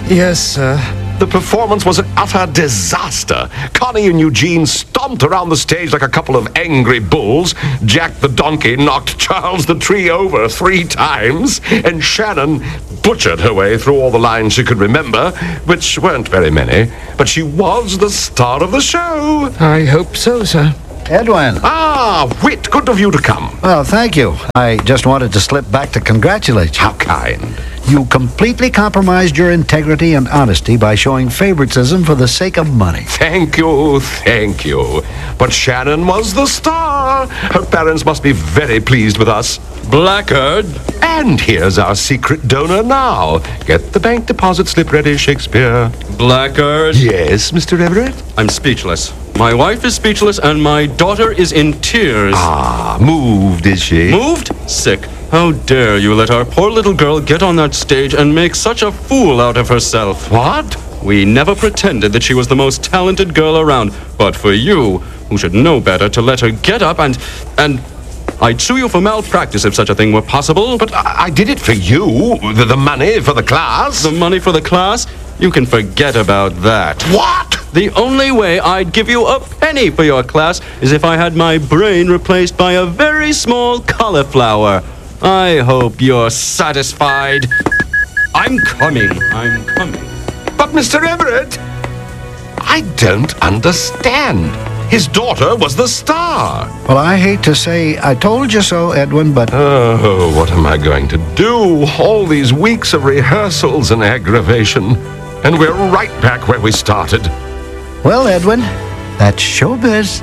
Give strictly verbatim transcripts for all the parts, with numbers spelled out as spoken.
Yes, sir. The performance was an utter disaster. Connie and Eugene stomped around the stage like a couple of angry bulls. Jack the donkey knocked Charles the tree over three times. And Shannon butchered her way through all the lines she could remember, which weren't very many. But she was the star of the show. I hope so, sir. Edwin. Ah, Whit, good of you to come. Well, thank you. I just wanted to slip back to congratulate you. How kind. You completely compromised your integrity and honesty by showing favoritism for the sake of money. Thank you, thank you. But Shannon was the star. Her parents must be very pleased with us. Blackguard. And here's our secret donor now. Get the bank deposit slip ready, Shakespeare. Blackguard. Yes, Mister Everett? I'm speechless. My wife is speechless and my daughter is in tears. Ah, moved, is she? Moved? Sick. How dare you let our poor little girl get on that stage and make such a fool out of herself? What? We never pretended that she was the most talented girl around, but for you, who should know better, to let her get up and... and... I'd sue you for malpractice if such a thing were possible. But I, I did it for you. The, the money for the class. The money for the class? You can forget about that. What? The only way I'd give you a penny for your class is if I had my brain replaced by a very small cauliflower. I hope you're satisfied. I'm coming. I'm coming. But, Mister Everett, I don't understand. His daughter was the star. Well, I hate to say I told you so, Edwin, but... Oh, what am I going to do? All these weeks of rehearsals and aggravation. And we're right back where we started. Well, Edwin, that's showbiz.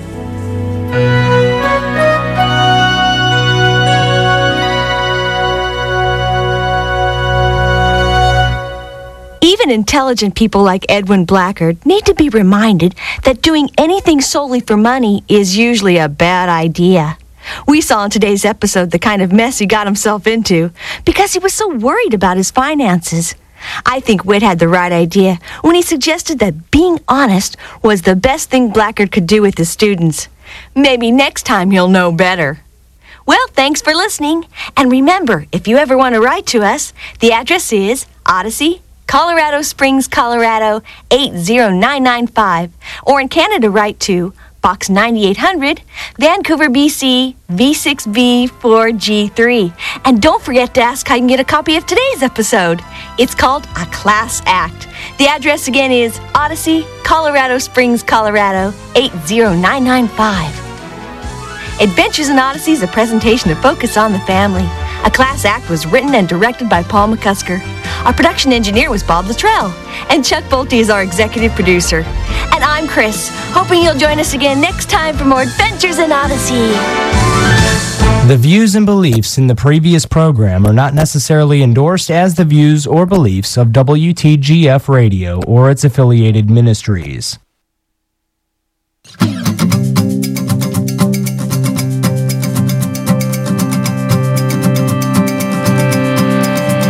Even intelligent people like Edwin Blackguard need to be reminded that doing anything solely for money is usually a bad idea. We saw in today's episode the kind of mess he got himself into because he was so worried about his finances. I think Whit had the right idea when he suggested that being honest was the best thing Blackguard could do with his students. Maybe next time he'll know better. Well, thanks for listening. And remember, if you ever want to write to us, the address is Odyssey, Colorado Springs, Colorado, eight zero nine nine five. Or in Canada, write to Box ninety-eight hundred, Vancouver, B C, V six B four G three. And don't forget to ask how you can get a copy of today's episode. It's called A Class Act. The address again is Odyssey, Colorado Springs, Colorado, eight zero nine nine five. Adventures in Odyssey is a presentation of Focus on the Family. A Class Act was written and directed by Paul McCusker. Our production engineer was Bob Luttrell. And Chuck Bolte is our executive producer. And I'm Chris, hoping you'll join us again next time for more Adventures in Odyssey. The views and beliefs in the previous program are not necessarily endorsed as the views or beliefs of W T G F Radio or its affiliated ministries.